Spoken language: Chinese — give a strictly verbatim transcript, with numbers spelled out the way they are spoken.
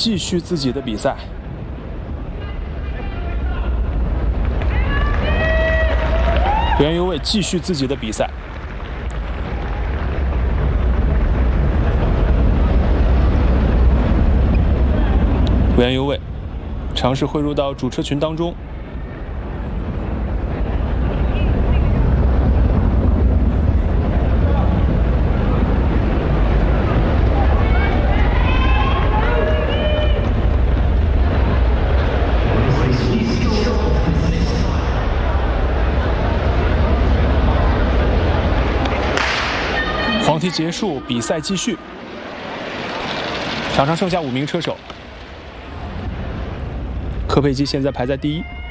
继续自己的比赛。袁尤伟继续自己的比赛。袁尤伟尝试汇入到主车群当中。 黄题结束，比赛继续。场上剩下五名车手，科佩基现在排在第一。